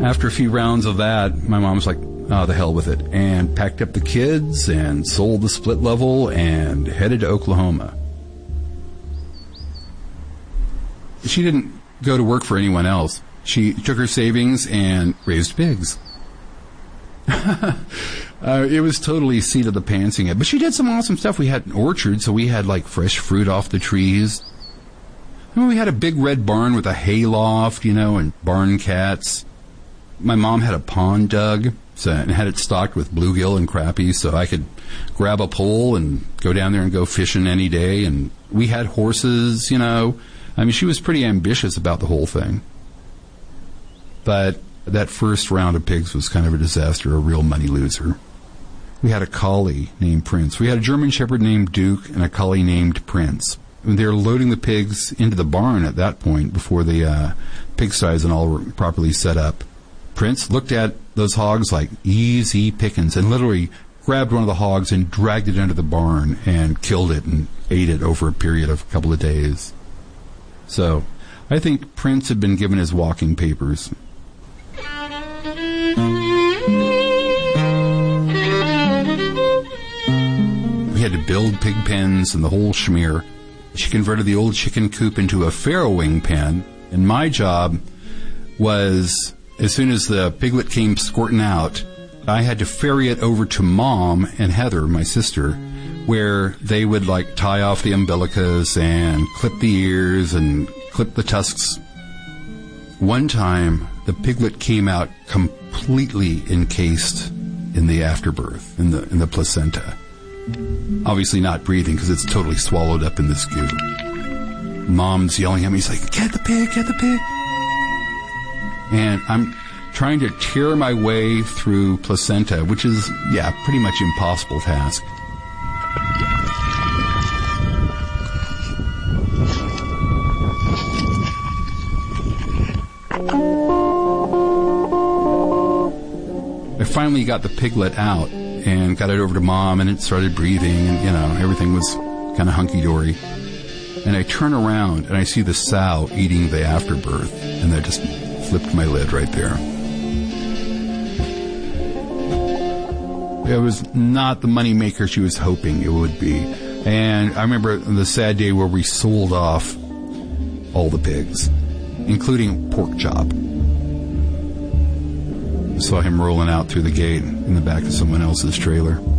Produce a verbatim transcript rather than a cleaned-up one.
After a few rounds of that, my mom was like, oh, the hell with it, and packed up the kids and sold the split level and headed to Oklahoma. She didn't go to work for anyone else. She took her savings and raised pigs. uh, it was totally seat of the pantsing it. But she did some awesome stuff. We had an orchard, so we had like fresh fruit off the trees. And we had a big red barn with a hay loft, you know, and barn cats. My mom had a pond dug so, and had it stocked with bluegill and crappie, so I could grab a pole and go down there and go fishing any day. And we had horses, you know. I mean, she was pretty ambitious about the whole thing. But that first round of pigs was kind of a disaster, a real money loser. We had a collie named Prince. We had a German Shepherd named Duke and a collie named Prince. And they were loading the pigs into the barn at that point before the uh, pigsties and all were properly set up. Prince looked at those hogs like easy pickings and literally grabbed one of the hogs and dragged it into the barn and killed it and ate it over a period of a couple of days. So, I think Prince had been given his walking papers. We had to build pig pens and the whole schmear. She converted the old chicken coop into a farrowing pen, and my job was, as soon as the piglet came squirting out, I had to ferry it over to Mom and Heather, my sister, where they would like tie off the umbilicus and clip the ears and clip the tusks. One time, the piglet came out completely encased in the afterbirth, in the in the placenta. Obviously not breathing because it's totally swallowed up in this goo. Mom's yelling at me, he's like, get the pig, get the pig. And I'm trying to tear my way through placenta, which is, yeah, pretty much impossible task. I finally got the piglet out and got it over to Mom, and it started breathing, and, you know, everything was kind of hunky-dory. And I turn around, and I see the sow eating the afterbirth, and that just flipped my lid right there. It was not the money maker she was hoping it would be. And I remember the sad day where we sold off all the pigs, including Pork Chop. I saw him rolling out through the gate in the back of someone else's trailer.